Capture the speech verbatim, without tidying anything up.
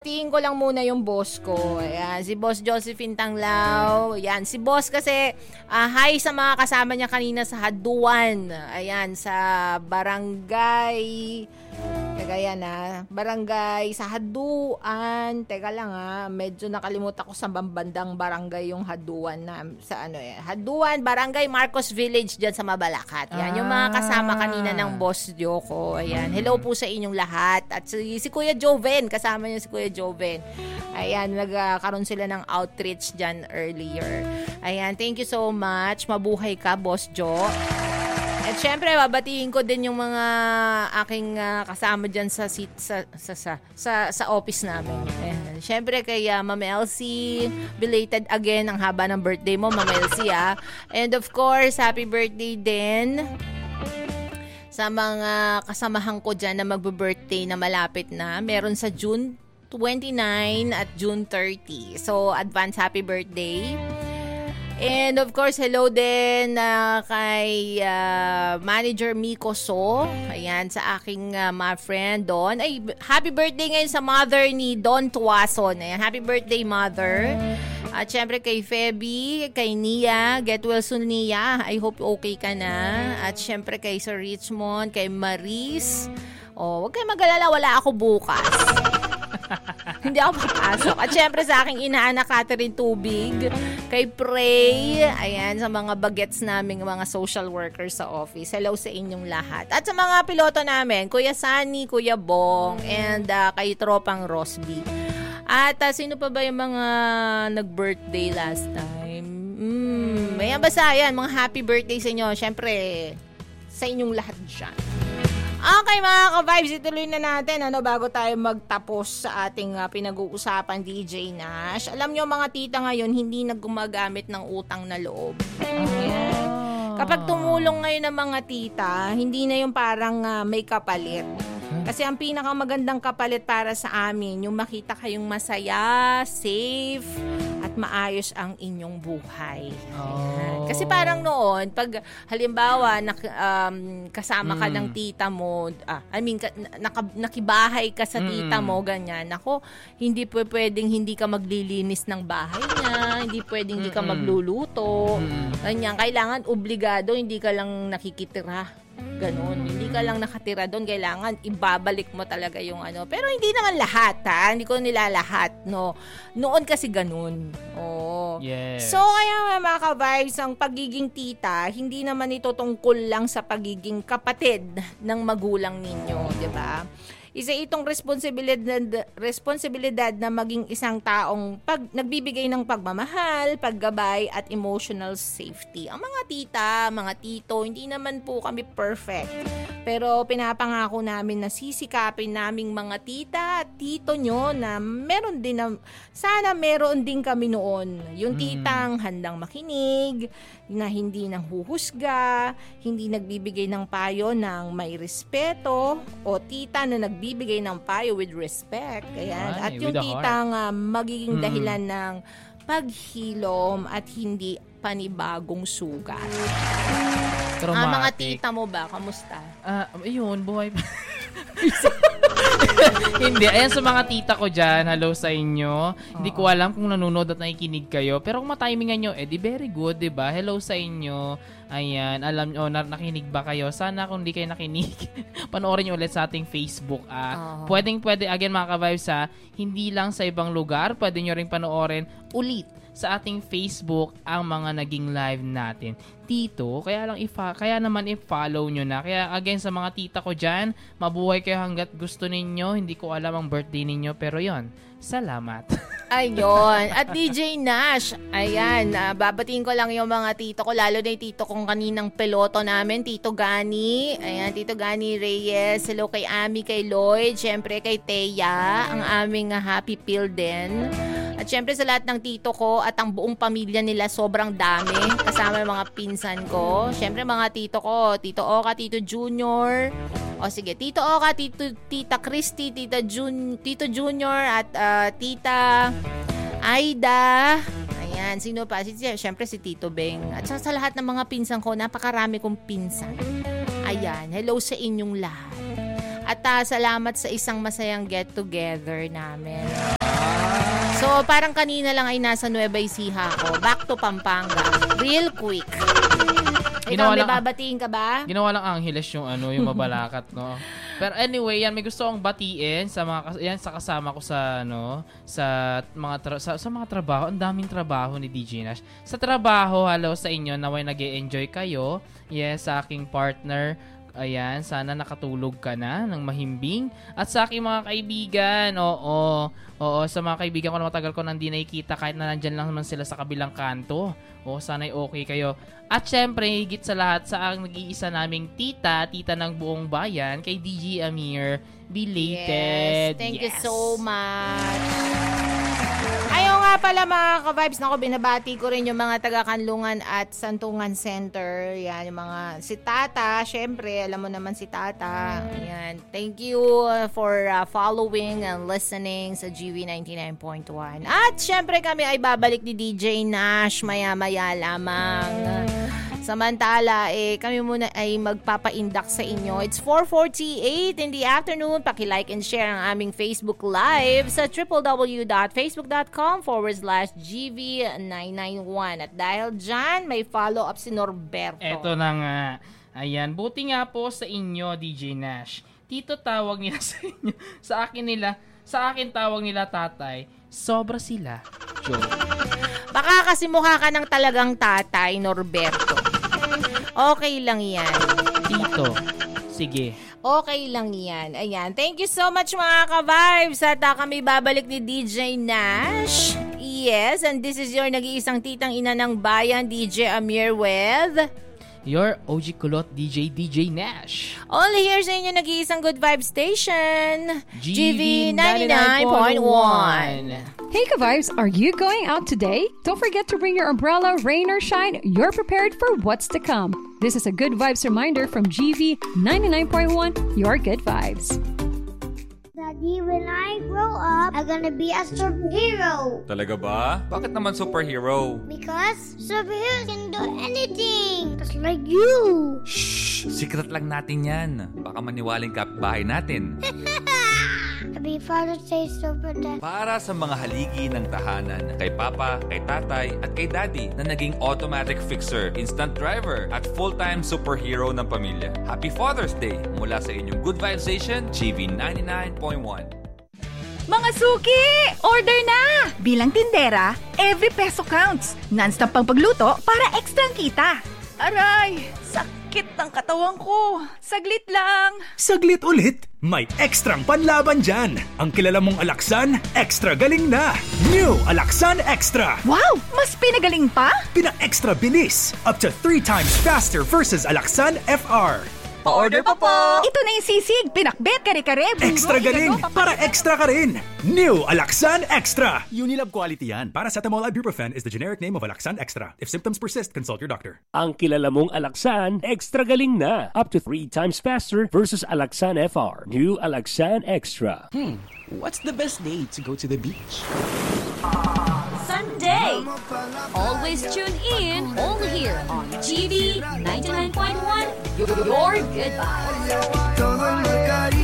babatiin ko lang muna yung boss ko. Ayan, si Boss Josephine Tanglao. Ayan, si boss kasi uh, hi sa mga kasama niya kanina sa Haduan. Ayan, sa barangay Teka yan ha. Barangay sa Haduan. Teka lang ha. Medyo nakalimutan ko sa bambandang barangay yung Haduan na sa ano eh. Haduan, Barangay Marcos Village dyan sa Mabalacat. Yan. Ah. Yung mga kasama kanina ng Boss Joko. Ayan. Hello po sa inyong lahat. At si, si Kuya Joven. Kasama niyo si Kuya Joven. Ayan. Nagkaroon sila ng outreach dyan earlier. Ayan. Thank you so much. Mabuhay ka, Boss Jo. At syempre, babatiin ko din yung mga aking uh, kasama dyan sa, seat, sa, sa, sa, sa, sa office namin. Ayan. Syempre, kay uh, Ma'am Elsie, belated again ang haba ng birthday mo, Ma'am Elsie. Ah. And of course, happy birthday din sa mga kasamahan ko dyan na magbe-birthday na malapit na. Meron sa June twenty-nine at June thirty. So, advance happy birthday. And of course, hello din uh, kay uh, Manager Miko So. Ayan, sa aking uh, my friend Don. Ay, happy birthday ngayon sa mother ni Don Tuason. Ayan, happy birthday, mother. At syempre kay Feby, kay Nia, get well soon, Nia. I hope okay ka na. At syempre kay Sir Richmond, kay Maris. Oh, wag kayo mag-alala, wala ako bukas. Hindi ako papasok. At syempre sa aking inaanak Catherine Tubig, kay Pray, ayan, sa mga bagets naming mga social workers sa office. Hello sa inyong lahat. At sa mga piloto namin, Kuya Sunny, Kuya Bong, and uh, kay Tropang Rosby. At uh, sino pa ba yung mga nag-birthday last time? Mm, ayan, basta yan, mga happy birthday sa inyo. Syempre, sa inyong lahat dyan. Okay mga ka-vibes, ituloy na natin ano, bago tayo magtapos sa ating uh, pinag-uusapan D J Nash. Alam nyo mga tita ngayon, hindi na gumagamit ng utang na loob. Ayan. Kapag tumulong ngayon ng mga tita, hindi na yung parang uh, may kapalit. Kasi ang pinakamagandang kapalit para sa amin, yung makita kayong masaya, safe, at maayos ang inyong buhay. Oh. Kasi parang noon, pag halimbawa nak, um, kasama ka mm. ng tita mo, ah, I mean, ka, naka, nakibahay ka sa tita mm. mo, ganyan, ako, hindi po pwedeng hindi ka maglilinis ng bahay niya, hindi pwedeng hindi ka magluluto, mm. ganyan, kailangan obligado, hindi ka lang nakikitira. Ganun. Hindi ka lang nakatira doon. Kailangan ibabalik mo talaga yung ano. Pero hindi naman lahat, ha? Hindi ko nila lahat, no? Noon kasi ganun. Oo. Yes. So, kaya mga ka-vibes, ang pagiging tita, hindi naman ito tungkol lang sa pagiging kapatid ng magulang ninyo, di ba? Isa itong responsibilidad, responsibilidad na maging isang taong pag, nagbibigay ng pagmamahal, paggabay at emotional safety. Ang mga tita, mga tito, hindi naman po kami perfect. Pero pinapangako namin na sisikapin naming mga tita at tito nyo na meron din na, sana meron din kami noon. Yung titang handang makinig, na hindi nang huhusga, hindi nagbibigay ng payo ng may respeto, o tita na nagbibigay ng payo with respect. Ayan. Ay, at yung titang uh, magiging dahilan mm. ng paghilom at hindi panibagong sugat. Ang ah, mga tita mo ba? Kamusta? Ah, uh, ayun, buhay pa. Hindi, ayan sa mga tita ko dyan, hello sa inyo. Uh-huh. Hindi ko alam kung nanonood at nakikinig kayo, pero kung matimingan nyo, eh di very good, diba? Hello sa inyo. Ayan, alam nyo, nakinig ba kayo? Sana kung di kayo nakinig, panoorin nyo ulit sa ating Facebook. Ah. Uh-huh. Pwedeng, pwede, again mga ka-vibes ha, hindi lang sa ibang lugar, pwede nyo rin panoorin ulit sa ating Facebook ang mga naging live natin. Tito, kaya lang ifa, kaya naman i-follow nyo na. Kaya again sa mga tita ko dyan, mabuhay kayo hanggat gusto ninyo. Hindi ko alam ang birthday ninyo, pero yon, salamat. Ayun. At D J Nash, ayan, uh, babatiin ko lang yung mga tito ko, lalo na yung tito kong kaninang piloto namin, Tito Gani. Ayan, Tito Gani Reyes. Hello kay Ami, kay Lloyd, syempre kay Teya, ang aming uh, happy pill din. At syempre sa lahat ng tito ko at ang buong pamilya nila, sobrang dami. Kasama yung mga pinsan ko. Syempre mga tito ko, Tito Oka, Tito Junior. O sige, Tito Oka, Tito, Tita Christy, Tita Jun, Tito Junior at uh, Tita Aida. Ayan, sino pa? Syempre si Tito Beng. At sa, sa lahat ng mga pinsan ko, napakarami kong pinsan. Ayan, hello sa inyong lahat. At uh, salamat sa isang masayang get-together namin. So, parang kanina lang ay nasa Nueva Ecija ako. Back to Pampanga. Real quick. Ikaw, may babatiin ka ba? Ginawa lang Angeles yung ano, yung mabalakat, no? Pero anyway, yan may gusto akong batiin sa mga yan sa kasama ko sa ano, sa mga tra- sa, sa mga trabaho. Ang daming trabaho ni D J Nash. Sa trabaho, hello sa inyo, naway nag-e-enjoy kayo. Yes, sa aking partner. Ayan, sana nakatulog ka na ng mahimbing. At sa aking mga kaibigan, oo, oo, sa mga kaibigan ko na matagal ko nang di nakikita kahit na nandyan lang naman sila sa kabilang kanto. Oo, sana'y okay kayo. At syempre, higit sa lahat, sa ang nag-iisa naming tita, tita ng buong bayan, kay D J Amir, belated. Yes, thank yes. you so much. Ayaw nga pala mga ka-vibes, nako, binabati ko rin yung mga taga-Kanlungan at Santungan Center. Yan, yung mga, si Tata, syempre, alam mo naman si Tata. Yan, thank you for uh, following and listening sa G V ninety-nine point one. At syempre kami ay babalik ni D J Nash maya-maya lamang. Samantala, eh, kami muna ay magpapaindak sa inyo. It's four forty-eight in the afternoon. Paki-like and share ang aming Facebook Live sa www.facebook.com forward slash GV991. At dahil dyan, may follow-up si Norberto. Eto na nga. Ayan, buti nga po sa inyo, D J Nash. Tito tawag nila sa inyo. Sa akin nila, sa akin tawag nila tatay. Sobra sila. Joke. Baka kasi mukha ka ng talagang tatay, Norberto. Okay lang yan. Tito. Sige. Okay lang yan. Ayan. Thank you so much mga ka-vibes. At uh, kami babalik ni D J Nash. Yes, and this is your nag-iisang titang ina ng bayan, D J Amir with... Your O G Kulot D J D J Nash. Only here sa inyo nag-iisang good vibe station. G V ninety-nine point one. Hey ka-vibes, are you going out today? Don't forget to bring your umbrella, rain or shine. You're prepared for what's to come. This is a good vibes reminder from G V ninety-nine point one, your good vibes. Daddy, when I grow up, I'm gonna be a superhero. Talaga ba? Bakit naman superhero? Because superheroes can do anything. Just like you. Shh! Secret lang natin yan. Baka maniwaling kapitbahay natin. Happy Father's Day, Super Dad. Para sa mga haligi ng tahanan, kay Papa, kay Tatay, at kay Daddy na naging automatic fixer, instant driver, at full-time superhero ng pamilya. Happy Father's Day mula sa inyong Good Vibes Station, G V ninety-nine point one. Mga suki! Order na! Bilang tindera, every peso counts. Non-stop pang pagluto para extra kita. Aray! Sakit ng katawan ko. Saglit lang. Saglit ulit? May ekstrang panlaban dyan. Ang kilala mong Alaxan, extra galing na. New Alaxan Extra. Wow! Mas pinagaling pa? Pina-extra bilis. Up to three times faster versus Alaxan F R. Pa-order pa po! Ito na yung sisig. Pinakbet, kare-kare. Extra galing para extra ka rin. New Alaxan Extra. Unilab quality yan. Paracetamol ibuprofen is the generic name of Alaxan Extra. If symptoms persist, consult your doctor. Ang kilala mong Alaxan, extra galing na. Up to three times faster versus Alaxan F R. New Alaxan Extra. Hmm, what's the best day to go to the beach? Sunday! Always tune in, only here on G V ninety-nine point one, your good vibes.